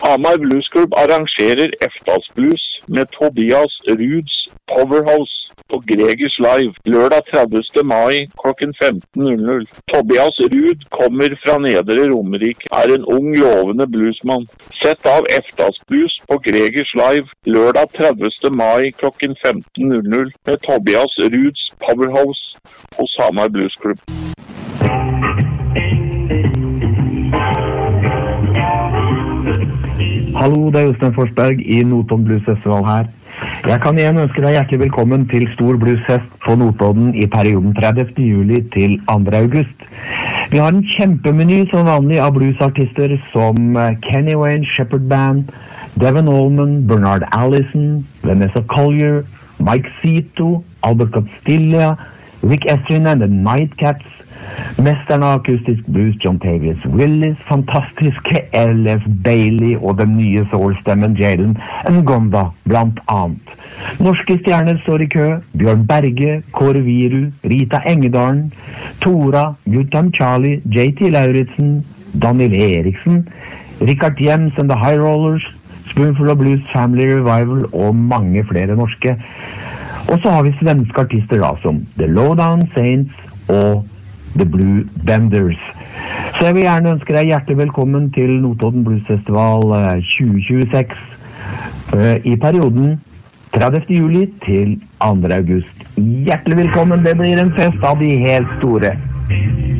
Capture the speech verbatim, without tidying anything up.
Hamar Blues Club arrangerer Eftas-blues med Tobias Ruds Powerhouse på Gregers Live lørdag tredivte mai klokken femten. Tobias Rud kommer fra Nedre Romerik, er en ung lovende bluesmann. Sett av Eftas-blues på Gregers Live lørdag tredivte mai klokken femten med Tobias Ruds Powerhouse hos Hamar Blues Club. Hallo, det er Jostein Forsberg i Notodden Blues Festival her. Jeg kan igjen ønske deg hjertelig velkommen til Stor Bluesfest på Notodden i perioden tredivte juli til andre august. Vi har en kjempemeny som vanlig av bluesartister som Kenny Wayne Shepherd Band, Devon Allman, Bernard Allison, Vanessa Collier, Mike Zito, Albert Castilla, Rick Estrin and the Nightcats, mesteren av akustisk blues John Tavius Willis, fantastiske L F Bailey og den nye soul-stemmen Jalen Ngonda blant annet. Norske stjerner står i kø: Bjørn Berge, Kåre Viru, Rita Engedalen, Tora, Guttam Charlie, J T Lauritsen, Daniel Eriksen, Richard Jems and the High Rollers, Spoonful of Blues Family Revival og mange flere norske. Og så har vi svenske artister da, som The Lowdown Saints og The Blue Benders. Så jeg vil gjerne ønske deg hjertelig velkommen til Notodden Blues Festival tjue tjueseks i perioden tredivte juli til andre august. Hjertelig velkommen, det blir en fest av de helt store.